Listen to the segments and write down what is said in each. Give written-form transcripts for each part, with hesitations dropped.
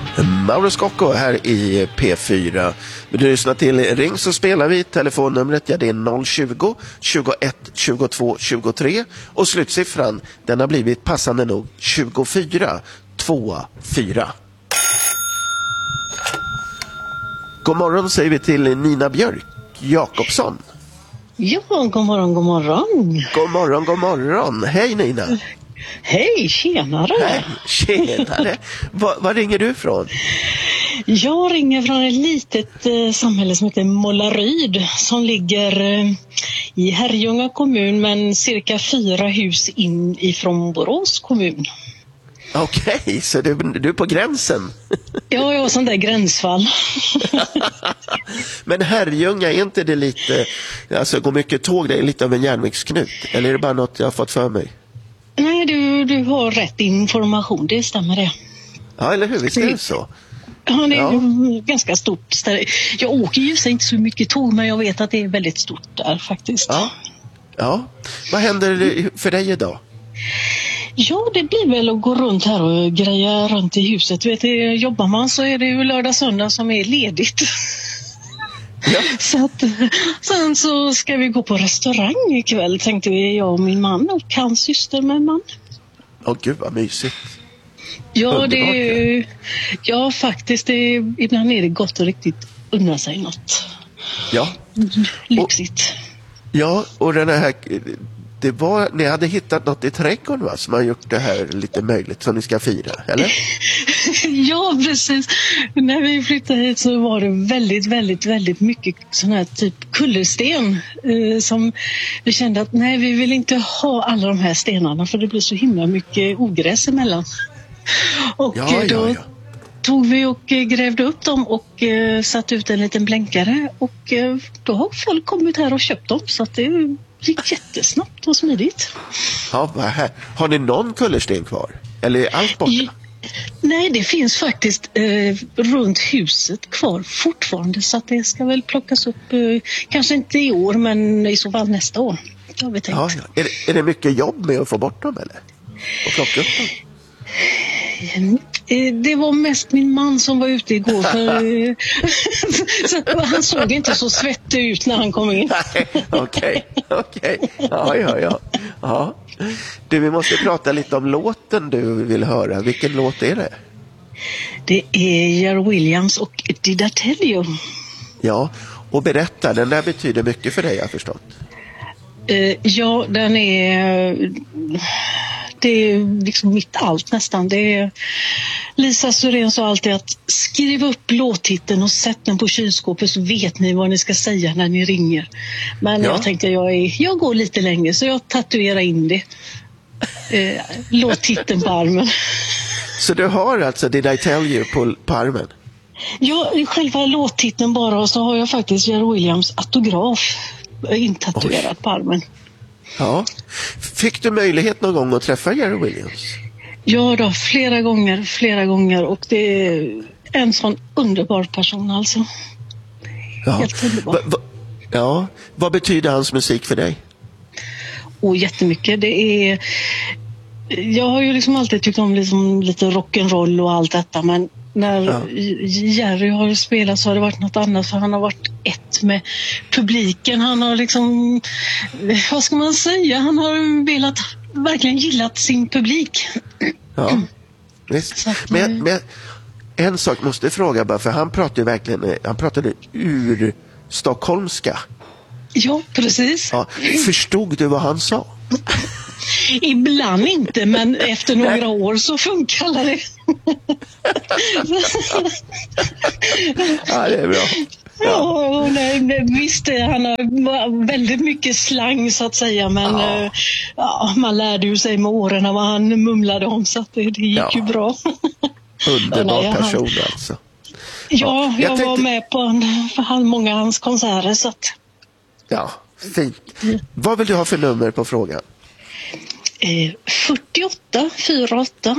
Mauro Scocco här i P4. Vill du lyssna till Ring så spelar vi. Telefonnumret det är 020 21 22 23 och slutsiffran den har blivit passande nog 24 24. God morgon säger vi till Nina Björk Jakobsson. Ja, god morgon, god morgon. God morgon, god morgon. Hej Nina. Hej, tjenare. Hej, tjenare. Var ringer du ifrån? Jag ringer från ett litet samhälle som heter Målaryd som ligger i Herrljunga kommun men cirka 4 hus in ifrån Borås kommun. Okej, så du är på gränsen. Ja, jag har sånt där gränsfall. Men Herrljunga, är inte det lite, alltså går mycket tåg, det är lite av en järnvägsknut? Eller är det bara något jag har fått för mig? Nej, du har rätt information, det stämmer det. Ja, eller hur? Visst är det så? Ja, det är ganska stort. Jag åker ju inte så mycket tåg, men jag vet att det är väldigt stort där faktiskt. Ja. Vad händer för dig idag? Ja, det blir väl att gå runt här och greja runt i huset. Jobbar man så är det ju lördag söndag som är ledigt. Ja. Så att, sen så ska vi gå på restaurang ikväll, tänkte vi, jag och min man och hans syster med man. Gud vad mysigt. Ja, underbart, det är ju, ja faktiskt, ibland är det gott att riktigt unna sig något. Ja. Lyxigt. Och den här, det var, ni hade hittat något i trädgården va, som har gjort det här lite möjligt som ni ska fira, eller? Ja, precis. När vi flyttade hit så var det väldigt, väldigt, väldigt mycket sån här typ kullersten som vi kände att nej, vi vill inte ha alla de här stenarna för det blir så himla mycket ogräs emellan. Och då tog vi och grävde upp dem och satt ut en liten blänkare och då har folk kommit här och köpt dem så att det gick jättesnabbt och smidigt. Ja, har ni någon kullersten kvar? Eller är allt borta? Nej, det finns faktiskt runt huset kvar fortfarande så att det ska väl plockas upp kanske inte i år men i så fall nästa år. Har vi tänkt. Ja. Är det mycket jobb med att få bort dem eller? Och plocka upp dem? Det var mest min man som var ute igår för så han såg inte så svettig ut när han kom in. Okej. Ja. Du, vi måste prata lite om låten du vill höra. Vilken låt är det? Det är Jerry Williams och Did I Tell You. Ja, och berätta, den där betyder mycket för dig, jag har förstått. Ja, den är... Det är liksom mitt allt nästan. Det är, Lisa Syrén sa alltid att skriv upp låttiteln och sätt den på kylskåpet så vet ni vad ni ska säga när ni ringer. Men jag tänkte jag går lite längre så jag tatuerar in det. Låttiteln på armen. Så du har alltså Did I Tell You på armen? Ja, själva låttiteln bara och så har jag faktiskt Jerry Williams autograf intatuerat på armen. Ja. Fick du möjlighet någon gång att träffa Jerry Williams? Ja då, flera gånger och det är en sån underbar person alltså. Helt underbar. Vad betyder hans musik för dig? Jättemycket. Jag har ju liksom alltid tyckt om liksom lite rock'n'roll och allt detta men när Jerry har spelat så har det varit något annat för han har varit ett med publiken. Han har liksom, vad ska man säga, han har verkligen gillat sin publik. Ja, visst. Men en sak måste jag fråga bara, för han pratade ur stockholmska. Ja, precis. Ja, förstod du vad han sa? Ibland inte, men efter några år så funkar det. Ja, det är bra. Ja, nej, visst, han har väldigt mycket slang så att säga, men man lärde ju sig med åren vad han mumlade om så att det gick ju bra. Underbar person alltså. Ja, jag var med på många av hans konserter så att... Ja, fint. Vad vill du ha för nummer på frågan? 48 48.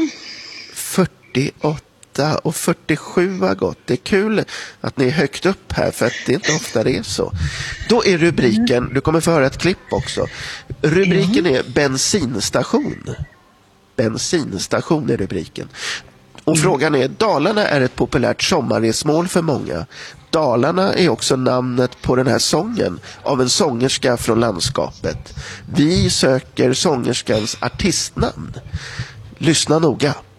48 och 47 var gott. Det är kul att ni är högt upp här för att det är inte ofta det är så. Då är rubriken, du kommer få höra ett klipp också. Rubriken är bensinstation. Bensinstation är rubriken. Och frågan är, Dalarna är ett populärt sommarresmål för många. Dalarna är också namnet på den här sången av en sångerska från landskapet. Vi söker sångerskans artistnamn. Lyssna noga.